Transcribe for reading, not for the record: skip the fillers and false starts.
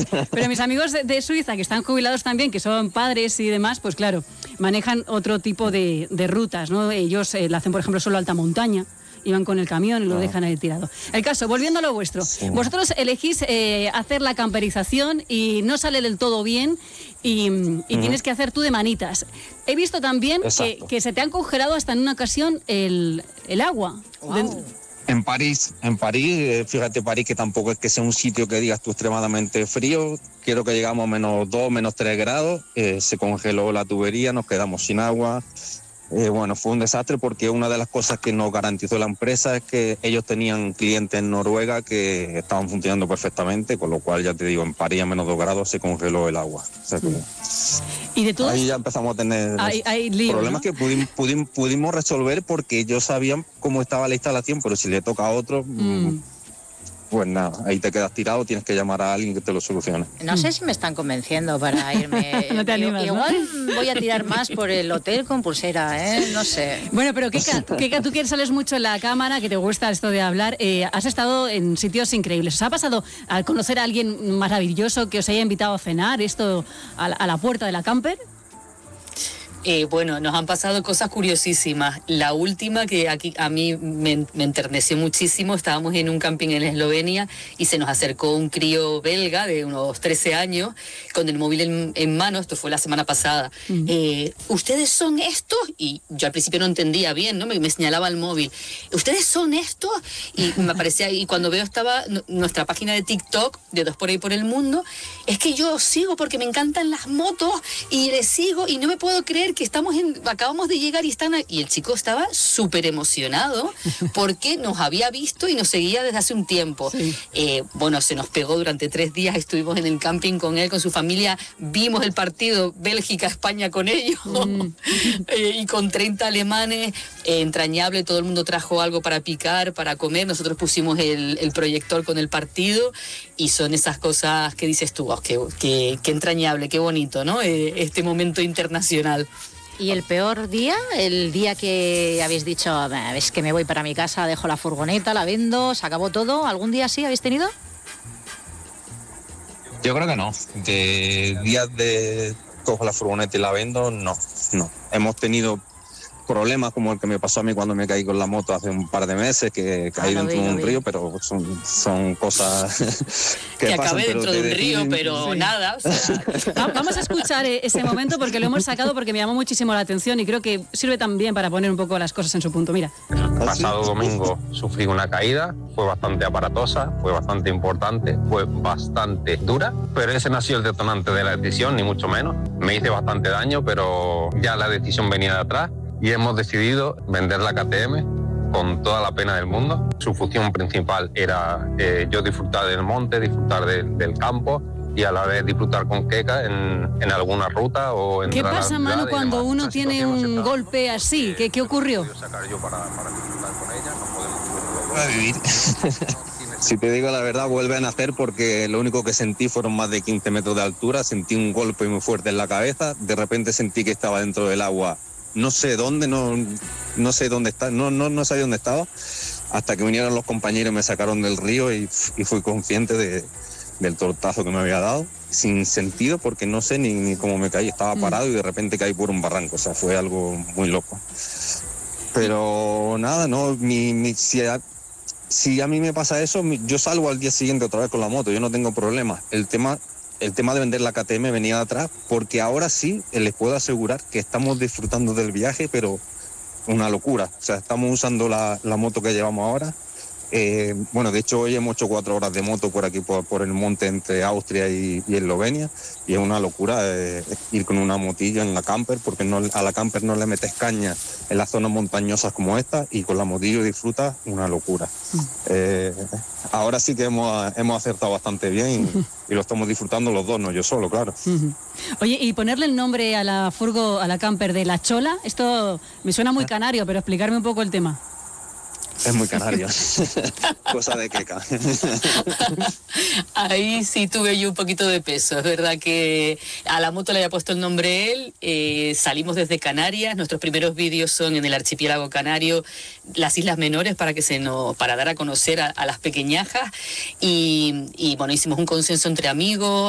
Pero mis amigos de Suiza, que están jubilados también, que son padres y demás, pues claro, manejan otro tipo de rutas, ¿no? Ellos la hacen, por ejemplo, solo alta montaña. Y van con el camión y lo dejan ahí tirado. El caso, volviendo a lo vuestro. Sí. Vosotros elegís hacer la camperización y no sale del todo bien y tienes que hacer tú de manitas. He visto también que se te han congelado hasta en una ocasión el agua. Wow. En París, fíjate, París, que tampoco es que sea un sitio que digas tú extremadamente frío. Quiero que llegamos a -2, -3 grados. Se congeló la tubería, nos quedamos sin agua. Bueno, fue un desastre porque una de las cosas que nos garantizó la empresa es que ellos tenían clientes en Noruega que estaban funcionando perfectamente, con lo cual, ya te digo, en París a -2 grados se congeló el agua. O sea que ¿Y de todos? Ahí ya empezamos a tener lío, problemas, ¿no? Que pudimos resolver porque ellos sabían cómo estaba la instalación, pero si le toca a otro... Pues nada, ahí te quedas tirado, tienes que llamar a alguien que te lo solucione. No sé si me están convenciendo para irme. No te animas, igual voy a tirar más por el hotel con pulsera, no sé. Bueno, pero Keka, tú que sales mucho en la cámara, que te gusta esto de hablar, has estado en sitios increíbles. ¿Os ha pasado a conocer a alguien maravilloso que os haya invitado a cenar, esto a la puerta de la camper? Bueno, nos han pasado cosas curiosísimas. La última que aquí a mí me enterneció muchísimo, estábamos en un camping en Eslovenia y se nos acercó un crío belga de unos 13 años con el móvil en mano, esto fue la semana pasada. ¿Ustedes son estos? Y yo al principio no entendía bien, ¿no? Me señalaba el móvil. ¿Ustedes son estos? Y me aparecía, y cuando veo estaba nuestra página de TikTok, de Dos por ahí por el mundo, es que yo sigo porque me encantan las motos y les sigo y no me puedo creer que acabamos de llegar y el chico estaba súper emocionado porque nos había visto y nos seguía desde hace un tiempo. Sí. Bueno, se nos pegó durante 3 días, estuvimos en el camping con él, con su familia, vimos el partido Bélgica-España con ellos y con 30 alemanes, entrañable, todo el mundo trajo algo para picar, para comer, nosotros pusimos el proyector con el partido y son esas cosas que dices tú, qué entrañable, qué bonito, ¿no? Este momento internacional. ¿Y el peor día? El día que habéis dicho, es que me voy para mi casa, dejo la furgoneta, la vendo, se acabó todo. ¿Algún día así habéis tenido? Yo creo que no. De días de cojo la furgoneta y la vendo, no. Hemos tenido problemas como el que me pasó a mí cuando me caí con la moto hace un par de meses, que caí dentro de un río, pero son cosas que pasan, acabé dentro de un río, pero nada. O sea. Vamos a escuchar ese momento porque lo hemos sacado porque me llamó muchísimo la atención y creo que sirve también para poner un poco las cosas en su punto. Mira. El pasado domingo sufrí una caída, fue bastante aparatosa, fue bastante importante, fue bastante dura, pero ese no ha sido el detonante de la decisión, ni mucho menos. Me hice bastante daño, pero ya la decisión venía de atrás. Y hemos decidido vender la KTM con toda la pena del mundo. Su función principal era yo disfrutar del monte, disfrutar del campo y a la vez disfrutar con Keka en alguna ruta o en... ¿Qué pasa, Manu, cuando uno tiene un golpe así? ¿Qué ocurrió? A vivir. Si te digo la verdad, vuelve a nacer porque lo único que sentí fueron más de 15 metros de altura, sentí un golpe muy fuerte en la cabeza, de repente sentí que estaba dentro del agua. No sé dónde, no sé dónde está, no sabía dónde estaba, hasta que vinieron los compañeros y me sacaron del río y fui consciente del tortazo que me había dado, sin sentido, porque no sé ni cómo me caí, estaba parado y de repente caí por un barranco, o sea, fue algo muy loco. Pero nada, no, si a mí me pasa eso, yo salgo al día siguiente otra vez con la moto, yo no tengo problema. El tema de vender la KTM venía de atrás, porque ahora sí les puedo asegurar que estamos disfrutando del viaje, pero una locura. O sea, estamos usando la moto que llevamos ahora. Bueno, de hecho hoy hemos hecho 4 horas de moto por aquí, por el monte entre Austria y Eslovenia, y es una locura ir con una motillo en la camper, porque a la camper no le metes caña en las zonas montañosas como esta, y con la motillo disfrutas una locura. Ahora sí que hemos acertado bastante bien y lo estamos disfrutando los dos, no yo solo, claro. Oye, y ponerle el nombre a la furgo, a la camper de La Chola, esto me suena muy canario, pero explicarme un poco el tema. Es muy canario. Cosa de Keka. Ahí sí tuve yo un poquito de peso. Es verdad que a la moto le había puesto el nombre él. Salimos desde Canarias. Nuestros primeros vídeos son en el archipiélago canario, las Islas Menores, para dar a conocer a las pequeñajas. Y bueno, hicimos un consenso entre amigos.